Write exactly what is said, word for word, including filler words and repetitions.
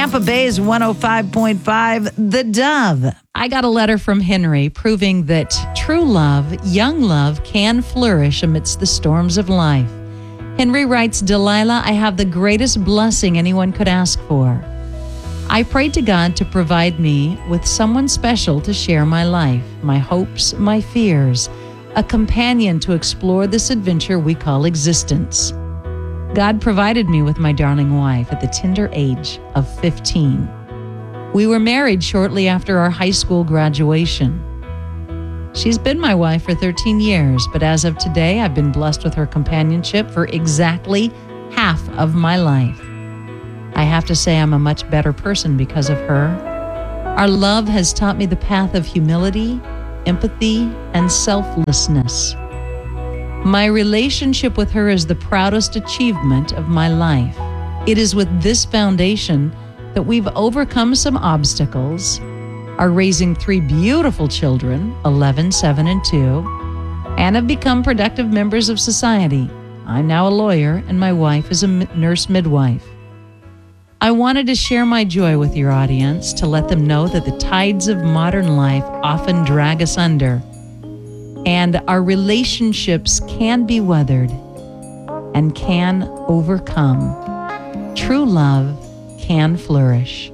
Tampa Bay's one oh five point five, The Dove. I got a letter from Henry proving that true love, young love, can flourish amidst the storms of life. Henry writes, Delilah, I have the greatest blessing anyone could ask for. I prayed to God to provide me with someone special to share my life, my hopes, my fears, a companion to explore this adventure we call existence. God provided me with my darling wife at the tender age of fifteen. We were married shortly after our high school graduation. She's been my wife for thirteen years, but as of today, I've been blessed with her companionship for exactly half of my life. I have to say I'm a much better person because of her. Our love has taught me the path of humility, empathy, and selflessness. My relationship with her is the proudest achievement of my life. It is with this foundation that we've overcome some obstacles, are raising three beautiful children, eleven, seven, and two, and have become productive members of society. I'm now a lawyer, and my wife is a nurse midwife. I wanted to share my joy with your audience to let them know that the tides of modern life often drag us under, and our relationships can be weathered and can overcome. True love can flourish.